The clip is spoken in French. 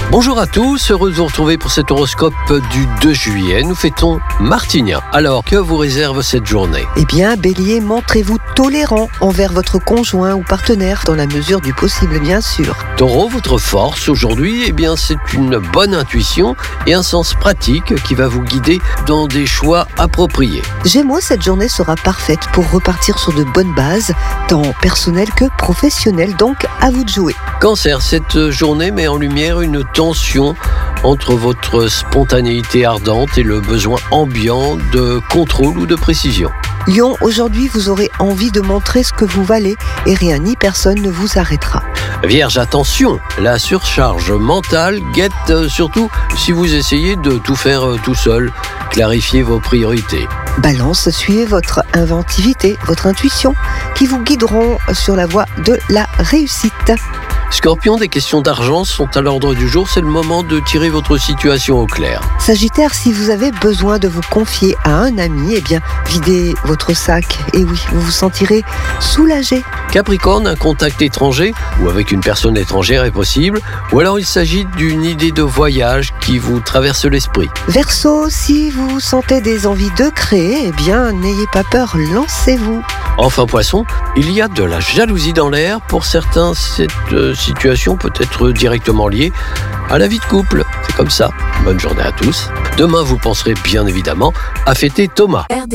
Bonjour à tous, heureux de vous retrouver pour cet horoscope du 2 juillet. Nous fêtons Martignan. Alors, que vous réserve cette journée? Eh bien, Bélier, montrez-vous tolérant envers votre conjoint ou partenaire, dans la mesure du possible, bien sûr. Taureau, votre force aujourd'hui, eh bien, c'est une bonne intuition et un sens pratique qui va vous guider dans des choix appropriés. Gémeaux, cette journée sera parfaite pour repartir sur de bonnes bases, tant personnelles que professionnelles, donc à vous de jouer. Cancer, cette journée met en lumière une tension entre votre spontanéité ardente et le besoin ambiant de contrôle ou de précision. Lion, aujourd'hui, vous aurez envie de montrer ce que vous valez et rien ni personne ne vous arrêtera. Vierge, attention, la surcharge mentale guette surtout si vous essayez de tout faire tout seul. Clarifiez vos priorités. Balance, suivez votre inventivité, votre intuition, qui vous guideront sur la voie de la réussite. Scorpion, des questions d'argent sont à l'ordre du jour, c'est le moment de tirer votre situation au clair. Sagittaire, si vous avez besoin de vous confier à un ami, eh bien, videz votre sac. Et oui, vous vous sentirez soulagé. Capricorne, un contact étranger ou avec une personne étrangère est possible, ou alors il s'agit d'une idée de voyage qui vous traverse l'esprit. Verseau, si vous sentez des envies de créer, eh bien, n'ayez pas peur, lancez-vous. Enfin Poisson, il y a de la jalousie dans l'air. Pour certains, cette situation peut être directement liée à la vie de couple. C'est comme ça. Bonne journée à tous. Demain, vous penserez bien évidemment à fêter Thomas.